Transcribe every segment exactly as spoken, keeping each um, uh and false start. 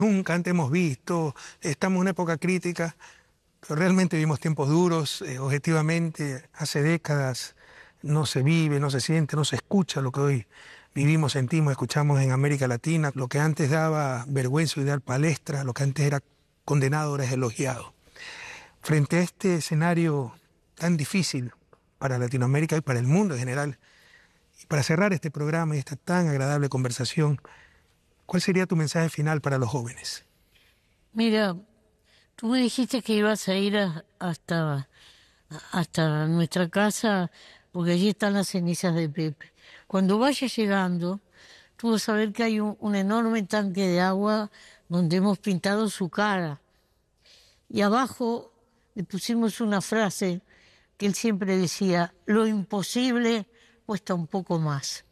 nunca antes hemos visto, estamos en una época crítica, pero realmente vivimos tiempos duros, eh, objetivamente, hace décadas no se vive, no se siente, no se escucha lo que hoy vivimos, sentimos, escuchamos en América Latina. Lo que antes daba vergüenza y dar palestra, lo que antes era condenado ahora es elogiado. Frente a este escenario tan difícil para Latinoamérica y para el mundo en general, y para cerrar este programa y esta tan agradable conversación, ¿cuál sería tu mensaje final para los jóvenes? Mira, tú me dijiste que ibas a ir a- hasta, hasta nuestra casa, porque allí están las cenizas de Pepe. Cuando vayas llegando, tú vas a ver que hay un, un enorme tanque de agua donde hemos pintado su cara. Y abajo le pusimos una frase que él siempre decía: lo imposible cuesta un poco más.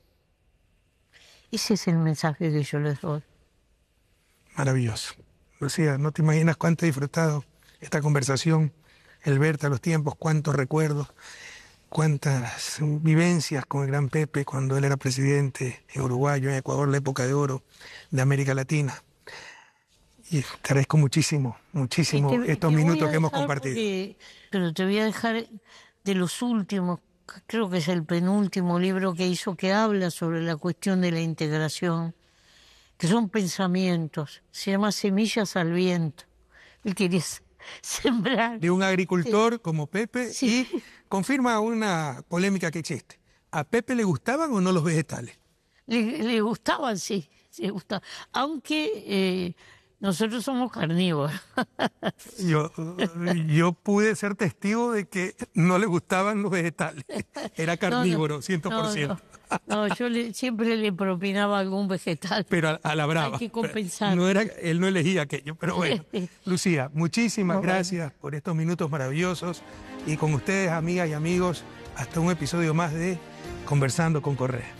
Ese es el mensaje que yo les doy. Maravilloso. Lucía, no te imaginas cuánto he disfrutado esta conversación, el verte a los tiempos, cuántos recuerdos, cuántas vivencias con el gran Pepe cuando él era presidente en Uruguay, en Ecuador, la época de oro de América Latina. Y te agradezco muchísimo, muchísimo Y te- estos te voy minutos a que hemos dejar compartido. porque- pero te voy a dejar de los últimos, creo que es el penúltimo libro que hizo, que habla sobre la cuestión de la integración, que son pensamientos. Se llama Semillas al Viento. Él quería s- sembrar. De un agricultor como Pepe, Sí. y confirma una polémica que existe. ¿A Pepe le gustaban o no los vegetales? Le, le gustaban, sí, le gustaban. Aunque eh, nosotros somos carnívoros. Yo, yo pude ser testigo de que no le gustaban los vegetales. Era carnívoro, cien por No, ciento. no, no, yo le- siempre le propinaba algún vegetal. Pero a, a la brava. Hay que compensar. No era, él no elegía aquello, pero bueno. Lucía, muchísimas No, bueno. gracias por estos minutos maravillosos. Y con ustedes, amigas y amigos, hasta un episodio más de Conversando con Correa.